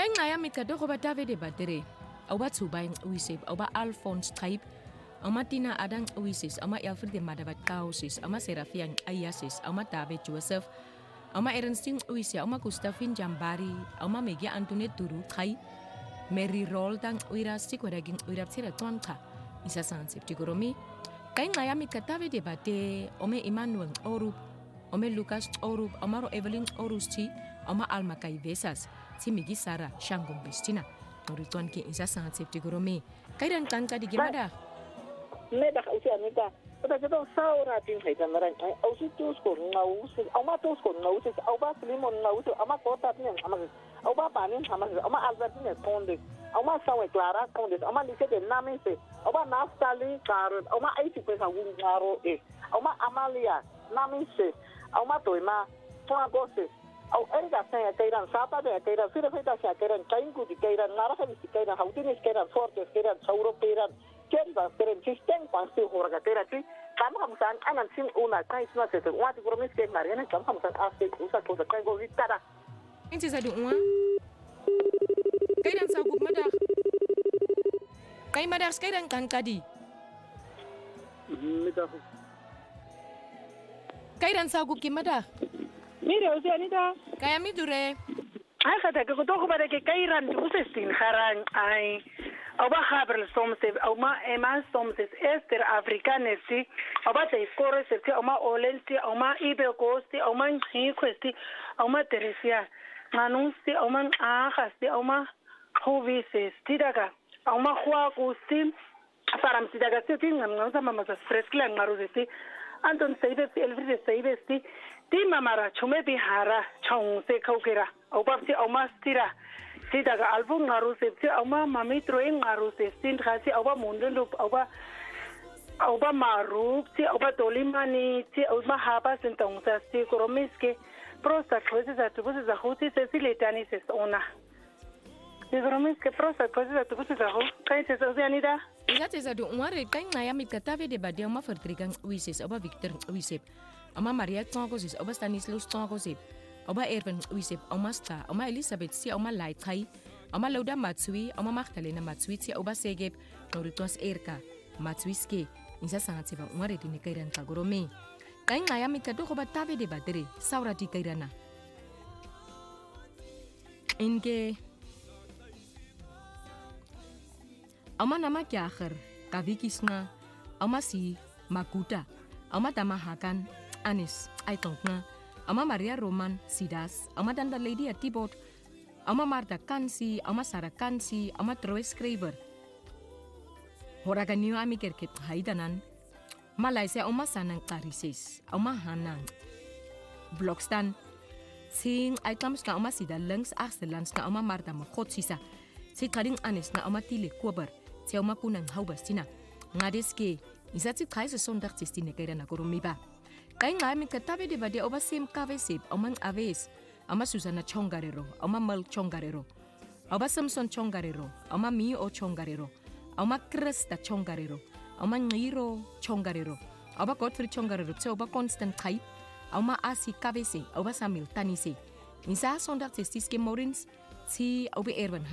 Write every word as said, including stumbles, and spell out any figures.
Kaingaya mikado go ba David Badere. Oba Tsubaing Uisip, Oba Alphonse Type, Oma Tina Adang Uisis, Oma Alfred de Madabat Kausis, Oma Serafian Ayasis, Oma David Joseph, Oma Ernstine Uisia, Oma Gustafin Jambari, Oma Megia Antoinette Duru Kai, Mary Roldang Uira Sikwaragin Uirapsira Tonka, Isa Sansip Tigoromi, Kaingaya mikatabe de Bate, Ome Emmanuel Orup, Ome Lucas Orup, Omaro Evelyn Orusti, Oma Alma Kaivesas, Timigi Sara, Shangum Bestina. Rituan ke isa sangat safety goromi. Kaidan kanka di gimana? Ne dah usia ni dah. Pada kita saura tin hai jamaran. Ausi tu skor ngau, ama tu skor ngau, ama selimon ngau, ama kota ni, ama ama panin sama, ama Albert ni konde, ama sawe Clara konde, ama ni se namin se, ama Naftali Karut, ama eighty pesa wun ngaro eh, ama Amalia namin se, ama toima, toa gose. Au erga saya kairan sapa de kairan sira feta saya kairan kainku di kairan narasa di kairan hautinis kairan fortes kairan sauro kairan kenza kairan sistem pasti horga kairan si kamu hamsan anan sin una kai sma se te wati promis ke mariana kamu hamsan aste usa ko kai go vitara inti sa du uma kairan sa gub madah kai madah kairan kan kadi midah kairan sa gub ki madah Mira, o sea, Anita. Kaya mi dure. Ay, kata que kuto ko para que kairan uses sin harang ay. Oba haber somse, oma eman somse ester africanes si. Oba te corre se que oma olenti, oma ibe costi, oma hiquesti, oma teresia. Manunsi, oma ahasti, oma hovises, tidaga. Oma hua gusti. Param tidaga se tin ngam sama masa fresca ngarusi. Anton saibe elvide saibe sti. Di mamara chume bihara chong se kaukira au papsi au mastira si daga album ngaru septi au ma mami troing ngaru se sin khasi au ba mundu au ba au ba maru si au ba tolimani si au ma haba sentong sa si koromiske prosta close za tu za huti se siletani se ona si koromiske prosta close za tu za hu kai se so anida Izate za du unware kai ngaya mikatabe de bade ma fertrigan wises au ba Victor wisep Oma Maria Tongos, Oba Stanislaus Tongos, Oba Erwin Wisip, Oma Sta, Oma Elizabeth, Si, Oma Laikai, Oma Lauda Matsui, Oma Magdalena Matsui, Si, Oba Segep, Noritos Erka, Matsuiske, Insa Sangativa, Umare di Nikairan Kagoromi. Kain ngaya mikado ko ba tabe de badere, saura di kairana. Inge Oma nama kyakhir, kavikisna, Oma si Makuta, Oma tamahakan, Anis, Aitongna, Ama Maria Roman, Sidas, Ama Danda Lady at Tibot, Ama Marta Kansi, Ama Sara Kansi, Ama Troy Scriver. Horaganyo amikerkit haidanan, Malaysia Oma Sanang Clarices, Ama Hanang. Blockstan, Sing items na Oma Sida Lungs Axelans na Oma Marta Makotsisa, Si Karing Anis na Oma Tile Kober, Si Oma Kunang Haubastina, Ngadeske, Isati Kaiser Sondag Tistine Kairana Gurumiba. Kaya nga mikatabe de bade oba sim kavesip, omang aves, ama Susana Chongarero, oma Mal Chongarero, oba Samson Chongarero, oma Mio Chongarero, oma Krista Chongarero, oma Ngiro Chongarero, oba Godfrey Chongarero, tse oba Constant Kai, oma Asi Kavese, oba Samuel Tanise. Insa sondag testiske morins, si oba Erwin